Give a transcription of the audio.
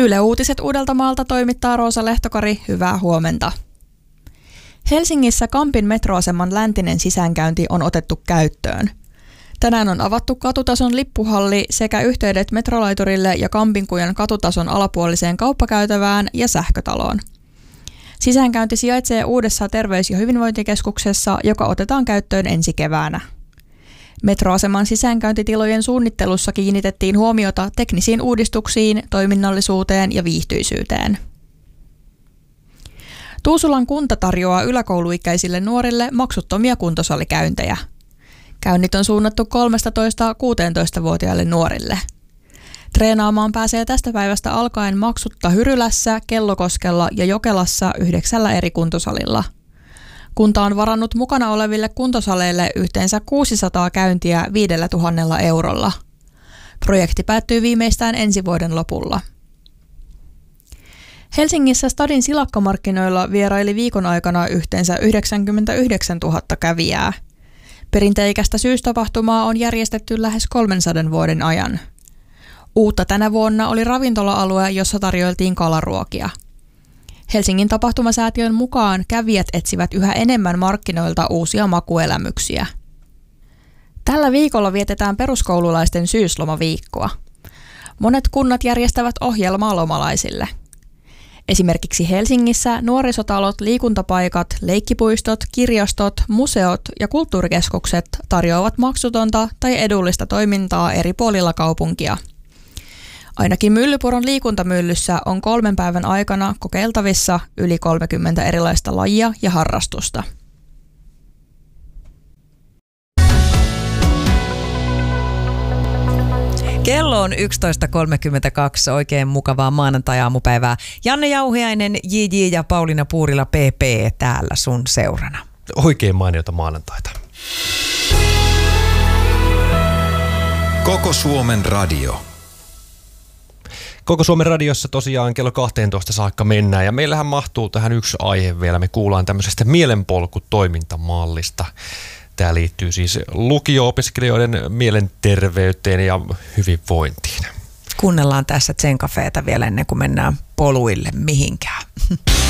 Yle Uutiset Uudeltamaalta toimittaa Roosa Lehtokari, hyvää huomenta. Helsingissä Kampin metroaseman läntinen sisäänkäynti on otettu käyttöön. Tänään on avattu katutason lippuhalli sekä yhteydet metrolaiturille ja Kampinkujan katutason alapuoliseen kauppakäytävään ja sähkötaloon. Sisäänkäynti sijaitsee uudessa terveys- ja hyvinvointikeskuksessa, joka otetaan käyttöön ensi keväänä. Metroaseman sisäänkäyntitilojen suunnittelussa kiinnitettiin huomiota teknisiin uudistuksiin, toiminnallisuuteen ja viihtyisyyteen. Tuusulan kunta tarjoaa yläkouluikäisille nuorille maksuttomia kuntosalikäyntejä. Käynnit on suunnattu 13–16-vuotiaille nuorille. Treenaamaan pääsee tästä päivästä alkaen maksutta Hyrylässä, Kellokoskella ja Jokelassa 9 eri kuntosalilla. Kunta on varannut mukana oleville kuntosaleille yhteensä 600 käyntiä 5 000 eurolla. Projekti päättyy viimeistään ensi vuoden lopulla. Helsingissä Stadin silakkamarkkinoilla vieraili viikon aikana yhteensä 99 000 kävijää. Perinteikästä syystapahtumaa on järjestetty lähes 300 vuoden ajan. Uutta tänä vuonna oli ravintola-alue, jossa tarjoiltiin kalaruokia. Helsingin tapahtumasäätiön mukaan kävijät etsivät yhä enemmän markkinoilta uusia makuelämyksiä. Tällä viikolla vietetään peruskoululaisten syyslomaviikkoa. Monet kunnat järjestävät ohjelmaa lomalaisille. Esimerkiksi Helsingissä nuorisotalot, liikuntapaikat, leikkipuistot, kirjastot, museot ja kulttuurikeskukset tarjoavat maksutonta tai edullista toimintaa eri puolilla kaupunkia. Ainakin Myllypuron liikuntamyllyssä on 3 päivän aikana kokeiltavissa yli 30 erilaista lajia ja harrastusta. Kello on 11.32, oikein mukavaa maanantai-aamupäivää. Janne Jauhiainen, JJ ja Pauliina Puurila PP täällä sun seurana. Oikein mainiota maanantaita. Koko Suomen radio. Koko Suomen radiossa tosiaan kello 12 saakka mennään ja meillähän mahtuu tähän yksi aihe vielä. Me kuullaan tämmöisestä mielenpolkutoimintamallista. Tämä liittyy siis lukio-opiskelijoiden mielenterveyteen ja hyvinvointiin. Kuunnellaan tässä Zen Cafeeta vielä ennen kuin mennään poluille mihinkään.